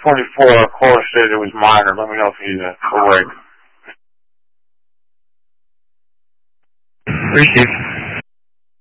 44, caller said it was minor. Let me know if he's correct. Received.